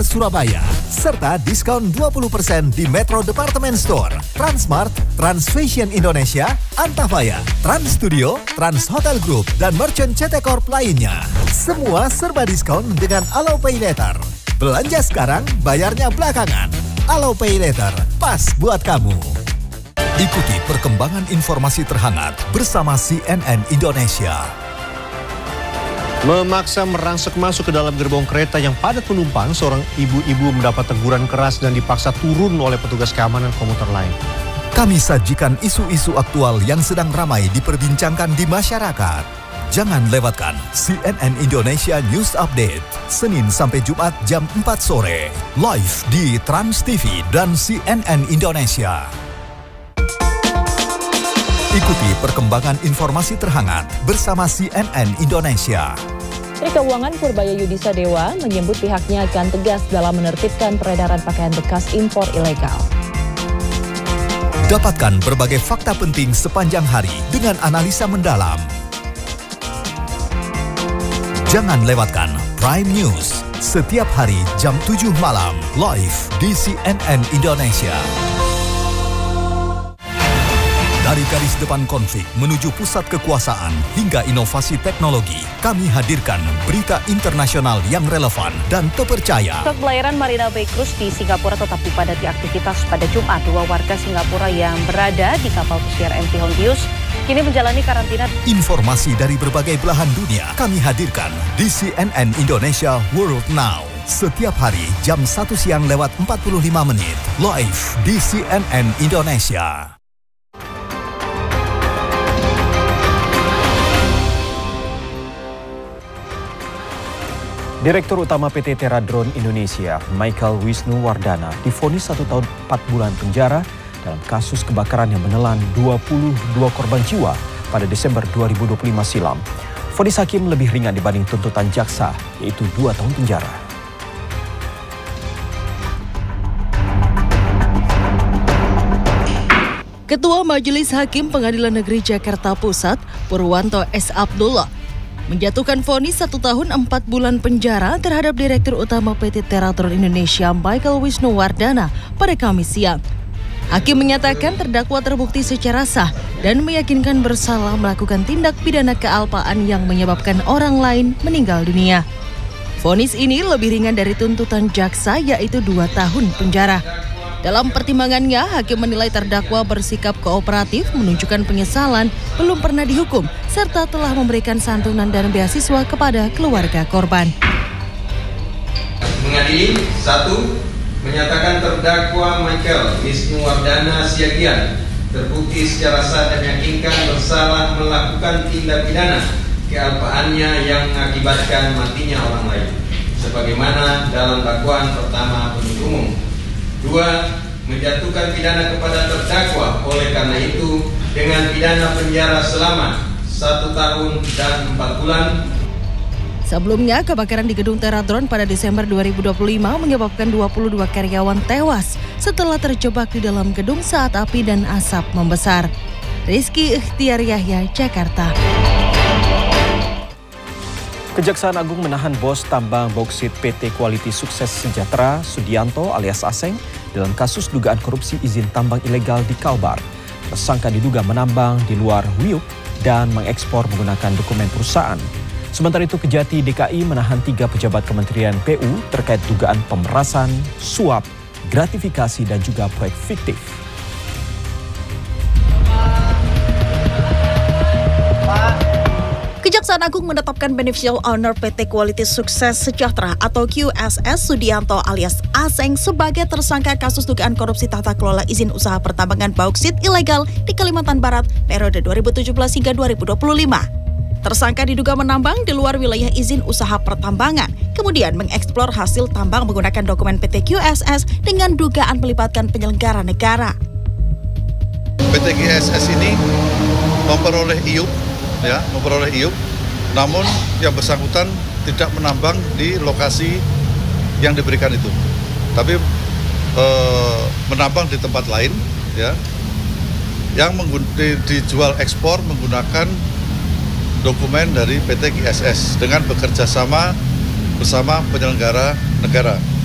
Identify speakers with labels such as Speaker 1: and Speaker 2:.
Speaker 1: Surabaya, serta diskon 20% di Metro Department Store, Transmart, Trans Fashion Indonesia, Antafaya, Trans Studio, Trans Hotel Group, dan merchant CT Corp lainnya. Semua serba diskon dengan Alo Pay Later. Belanja sekarang, bayarnya belakangan. Alo Pay Later, pas buat kamu. Ikuti perkembangan informasi terhangat bersama CNN Indonesia.
Speaker 2: Memaksa merangsek masuk ke dalam gerbong kereta yang padat penumpang, seorang ibu-ibu mendapat teguran keras dan dipaksa turun oleh petugas keamanan komuter lain.
Speaker 1: Kami sajikan isu-isu aktual yang sedang ramai diperbincangkan di masyarakat. Jangan lewatkan CNN Indonesia News Update, Senin sampai Jumat jam 4 sore, live di Trans TV dan CNN Indonesia. Ikuti perkembangan informasi terhangat bersama CNN Indonesia.
Speaker 3: Menteri Keuangan Purbaya Yudhisa Dewa menyebut pihaknya akan tegas dalam menertibkan peredaran pakaian bekas impor ilegal.
Speaker 1: Dapatkan berbagai fakta penting sepanjang hari dengan analisa mendalam. Jangan lewatkan Prime News setiap hari jam 7 malam live di CNN Indonesia. Dari garis depan konflik menuju pusat kekuasaan hingga inovasi teknologi, kami hadirkan berita internasional yang relevan dan terpercaya.
Speaker 3: Saat pelayaran Marina Bay Cruise di Singapura tetap dipadati aktivitas pada Jumat, 2 warga Singapura yang berada di kapal pesiar MV Hondius kini menjalani karantina.
Speaker 1: Informasi dari berbagai belahan dunia kami hadirkan di CNN Indonesia World Now. Setiap hari jam 1 siang lewat 45 menit, live di CNN Indonesia.
Speaker 4: Direktur Utama PT Teradron Indonesia, Michael Wisnuwardana, divonis 1 tahun 4 bulan penjara dalam kasus kebakaran yang menelan 22 korban jiwa pada Desember 2025 silam. Vonis hakim lebih ringan dibanding tuntutan jaksa, yaitu 2 tahun penjara.
Speaker 5: Ketua Majelis Hakim Pengadilan Negeri Jakarta Pusat, Purwanto S. Abdullah, menjatuhkan vonis 1 tahun 4 bulan penjara terhadap Direktur Utama PT Teradron Indonesia Michael Wisnuwardana pada Kamis siang. Hakim menyatakan terdakwa terbukti secara sah dan meyakinkan bersalah melakukan tindak pidana kealpaan yang menyebabkan orang lain meninggal dunia. Vonis ini lebih ringan dari tuntutan jaksa, yaitu 2 tahun penjara. Dalam pertimbangannya, hakim menilai terdakwa bersikap kooperatif, menunjukkan penyesalan, belum pernah dihukum, serta telah memberikan santunan dan beasiswa kepada keluarga korban.
Speaker 6: Mengadili 1. Menyatakan terdakwa Michael Wisnuwardana Siagian terbukti secara sah dan meyakinkan bersalah melakukan tindak pidana kealpaannya yang mengakibatkan matinya orang lain, sebagaimana dalam dakwaan pertama penuntut umum. 2. Menjatuhkan pidana kepada terdakwa oleh karena itu dengan pidana penjara selama 1 tahun dan 4 bulan.
Speaker 5: Sebelumnya, kebakaran di gedung Teradron pada Desember 2025 menyebabkan 22 karyawan tewas setelah terjebak di dalam gedung saat api dan asap membesar. Rizky Ikhtiar Yahya, Jakarta.
Speaker 4: Kejaksaan Agung menahan bos tambang bauksit PT Quality Sukses Sejahtera Sudianto alias Aseng dalam kasus dugaan korupsi izin tambang ilegal di Kalbar. Tersangka diduga menambang di luar WIUP dan mengekspor menggunakan dokumen perusahaan. Sementara itu, Kejati DKI menahan 3 pejabat Kementerian PU terkait dugaan pemerasan, suap, gratifikasi dan juga proyek fiktif.
Speaker 7: Kejaksaan Agung menetapkan beneficial owner PT Quality Sukses Sejahtera atau QSS Sudianto alias Aseng sebagai tersangka kasus dugaan korupsi tata kelola izin usaha pertambangan bauksit ilegal di Kalimantan Barat periode 2017 hingga 2025. Tersangka diduga menambang di luar wilayah izin usaha pertambangan, kemudian mengeksplor hasil tambang menggunakan dokumen PT QSS dengan dugaan melibatkan penyelenggara negara.
Speaker 8: PT QSS ini memperoleh IUP, namun yang bersangkutan tidak menambang di lokasi yang diberikan itu, tapi menambang di tempat lain, yang dijual ekspor menggunakan dokumen dari PT QSS dengan bekerja sama bersama penyelenggara negara.